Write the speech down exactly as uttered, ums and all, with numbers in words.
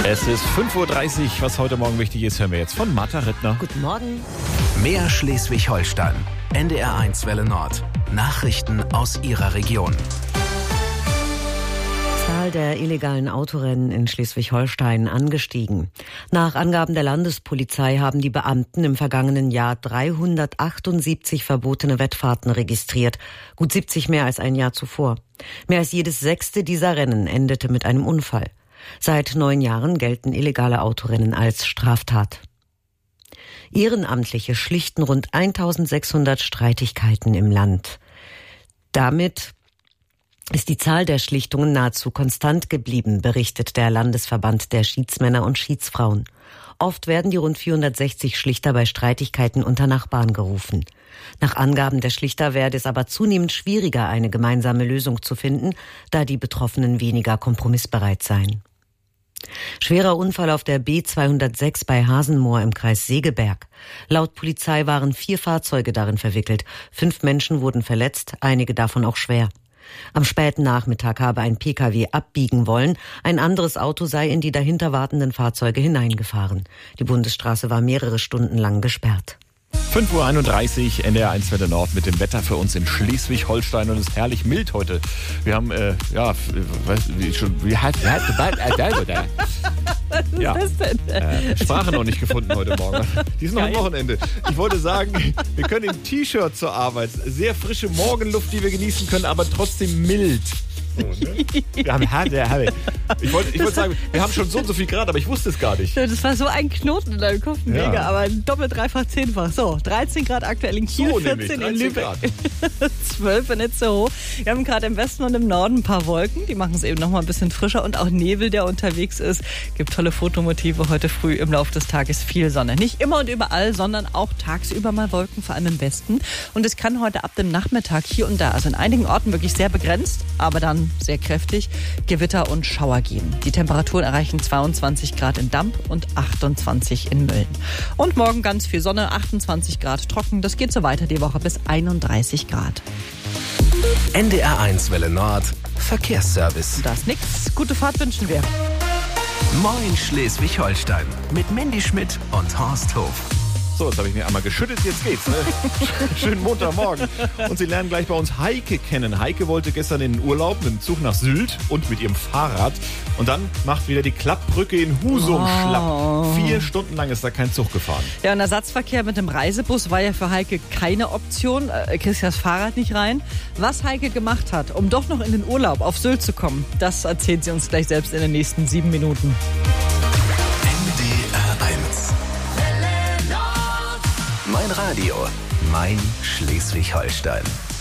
Es ist fünf Uhr dreißig, was heute Morgen wichtig ist, hören wir jetzt von Martha Rittner. Guten Morgen. Mehr Schleswig-Holstein. N D R eins Welle Nord. Nachrichten aus Ihrer Region. Zahl der illegalen Autorennen in Schleswig-Holstein angestiegen. Nach Angaben der Landespolizei haben die Beamten im vergangenen Jahr dreihundertachtundsiebzig verbotene Wettfahrten registriert. Gut siebzig mehr als ein Jahr zuvor. Mehr als jedes sechste dieser Rennen endete mit einem Unfall. Seit neun Jahren gelten illegale Autorennen als Straftat. Ehrenamtliche schlichten rund eintausendsechshundert Streitigkeiten im Land. Damit ist die Zahl der Schlichtungen nahezu konstant geblieben, berichtet der Landesverband der Schiedsmänner und Schiedsfrauen. Oft werden die rund vierhundertsechzig Schlichter bei Streitigkeiten unter Nachbarn gerufen. Nach Angaben der Schlichter werde es aber zunehmend schwieriger, eine gemeinsame Lösung zu finden, da die Betroffenen weniger kompromissbereit seien. Schwerer Unfall auf der B zweihundertsechs bei Hasenmoor im Kreis Segeberg. Laut Polizei waren vier Fahrzeuge darin verwickelt. Fünf Menschen wurden verletzt, einige davon auch schwer. Am späten Nachmittag habe ein Pkw abbiegen wollen. Ein anderes Auto sei in die dahinter wartenden Fahrzeuge hineingefahren. Die Bundesstraße war mehrere Stunden lang gesperrt. fünf Uhr einunddreißig, N D R eins Welle Nord mit dem Wetter für uns in Schleswig-Holstein und es ist herrlich mild heute. Wir haben, äh, ja, was, wie schon, wie hat, wie hat, Was ist ja, das denn? äh, Sprache noch nicht gefunden heute Morgen. Die ist noch am Wochenende. Ich wollte sagen, wir können im T-Shirt zur Arbeit. Sehr frische Morgenluft, die wir genießen können, aber trotzdem mild. So, ne? Wir haben, ich wollte ich wollte sagen, wir haben schon so und so viel Grad, aber ich wusste es gar nicht. Das war so ein Knoten in deinem Kopf, mega, Ja. aber doppelt, dreifach, zehnfach. So, dreizehn Grad aktuell in Kiel, So vierzehn nämlich, in Lübeck, Grad. zwölf in Itzehoe. Wir haben gerade im Westen und im Norden ein paar Wolken, die machen es eben noch mal ein bisschen frischer und auch Nebel, der unterwegs ist. Gibt tolle Fotomotive heute früh im Laufe des Tages, viel Sonne. Nicht immer und überall, sondern auch tagsüber mal Wolken, vor allem im Westen. Und es kann heute ab dem Nachmittag hier und da, also in einigen Orten wirklich sehr begrenzt, aber dann sehr kräftig, Gewitter und Schauer geben. Die Temperaturen erreichen zweiundzwanzig Grad in Damp und achtundzwanzig in Mölln. Und morgen ganz viel Sonne, achtundzwanzig Grad trocken. Das geht so weiter die Woche bis einunddreißig Grad. N D R eins Welle Nord. Verkehrsservice. Das nix. Gute Fahrt wünschen wir. Moin Schleswig-Holstein. Mit Mandy Schmidt und Horst Hof. So, jetzt habe ich mir einmal geschüttet, jetzt geht's. Ne? Schönen Montagmorgen. Und Sie lernen gleich bei uns Heike kennen. Heike wollte gestern in den Urlaub mit dem Zug nach Sylt und mit ihrem Fahrrad. Und dann macht wieder die Klappbrücke in Husum Oh. schlapp. Vier Stunden lang ist da kein Zug gefahren. Ja, und Ersatzverkehr mit dem Reisebus war ja für Heike keine Option. Äh, kriegst ja das Fahrrad nicht rein. Was Heike gemacht hat, um doch noch in den Urlaub auf Sylt zu kommen, das erzählt sie uns gleich selbst in den nächsten sieben Minuten. N D R eins. Mein Radio. Mein Schleswig-Holstein.